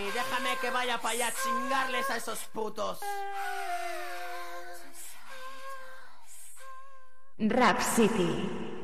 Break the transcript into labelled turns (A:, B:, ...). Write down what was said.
A: Déjame que vaya para allá a chingarles a esos putos.
B: Rap City.